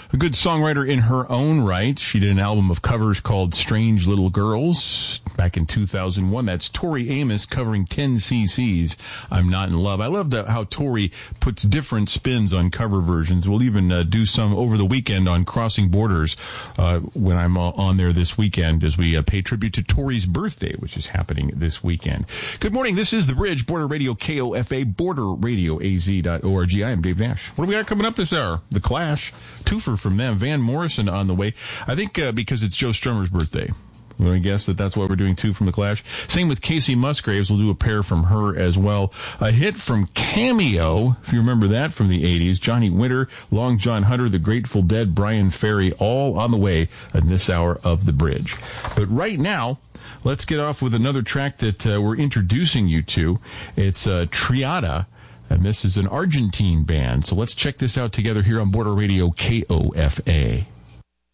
A good songwriter in her own right. She did an album of covers called Strange Little Girls back in 2001. That's Tori Amos covering 10cc's I'm Not in Love. I love how Tori puts different spins on cover versions. We'll even do some over the weekend on Crossing Borders when I'm on there this weekend as we pay tribute to Tori's birthday, which is happening this weekend. Good morning. This is The Bridge, Border Radio KOFA, borderradioaz.org. I am Dave Nash. What do we got coming up this hour? The Clash. Twofer from them. Van Morrison on the way. I think because it's Joe Strummer's birthday. I'm going to guess that's why we're doing two from the Clash. Same with Casey Musgraves. We'll do a pair from her as well. A hit from Cameo, if you remember that from the 80s. Johnny Winter, Long John Hunter, The Grateful Dead, Brian Ferry, all on the way in this hour of The Bridge. But right now, let's get off with another track that we're introducing you to. It's Triada. And this is an Argentine band. So let's check this out together here on Border Radio KOFA.